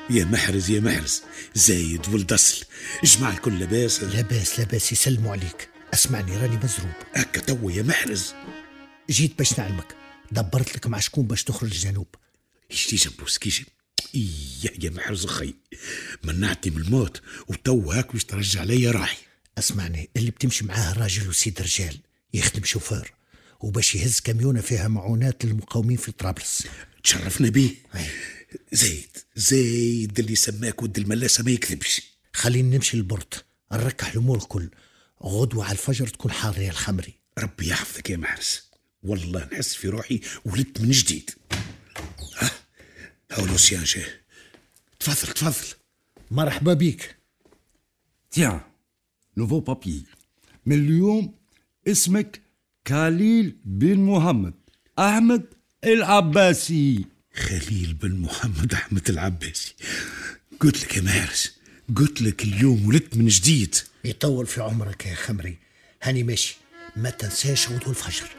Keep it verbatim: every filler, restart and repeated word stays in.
يا محرز يا محرز، زايد ولد أصل، اجمع الكل لاباس؟ لاباس لاباس، يسلموا عليك. اسمعني راني مزروب هكا توا يا محرز. جيت باش نعلمك، دبرت لك مع شكون باش تخرج الجنوب. ايش تيجي بوس كيجي؟ إيه يا محرز اخي، منعتني من الموت وتو هاك باش ترجع ليا راحي. اسمعني، اللي بتمشي معاه راجل وسيد رجال، يخدم شوفير وباش يهز كاميونة فيها معونات للمقاومين في طرابلس. تشرفنا بيه. زايد زايد اللي سماك ود الملاسة ما يكذبش. خلينا نمشي للبورت، نركح الامور الكل، غدوة على الفجر تكون حاضر يا الخمري. ربي يحفظك يا محرز، والله نحس في روحي ولدت من جديد. ها هاو لوسيان جاي، تفضل تفضل. مرحبا بيك. تيان نوفو بابي، من اليوم اسمك خليل بن محمد أحمد العباسي. خليل بن محمد أحمد العباسي. قلت لك يا محرز، قلت لك اليوم ولدت من جديد. يطول في عمرك يا خمري. هاني ماشي، ما تنساش غدوة الفجر.